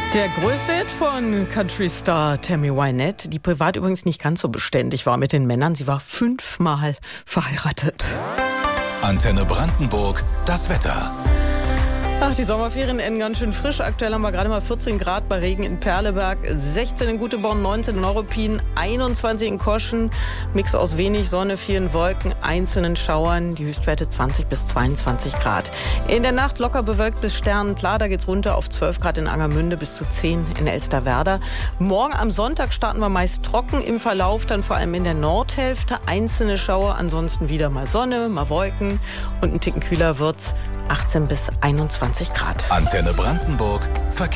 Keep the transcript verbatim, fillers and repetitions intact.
Der größte Hit von Country-Star Tammy Wynette, die privat übrigens nicht ganz so beständig war mit den Männern. Sie war fünfmal verheiratet. Antenne Brandenburg, das Wetter. Ach, die Sommerferien enden ganz schön frisch. Aktuell haben wir gerade mal vierzehn Grad bei Regen in Perleberg, sechzehn in Guteborn, neunzehn in Neuruppin, einundzwanzig in Koschen. Mix aus wenig Sonne, vielen Wolken, einzelnen Schauern. Die Höchstwerte zwanzig bis zweiundzwanzig Grad. In der Nacht locker bewölkt bis sternenklar. Da geht's runter auf zwölf Grad in Angermünde bis zu zehn in Elsterwerda. Morgen am Sonntag starten wir meist trocken. Im Verlauf dann vor allem in der Nordhälfte einzelne Schauer. Ansonsten wieder mal Sonne, mal Wolken. Und ein Ticken kühler wird's. achtzehn bis einundzwanzig Grad. Antenne Brandenburg, Verkehr.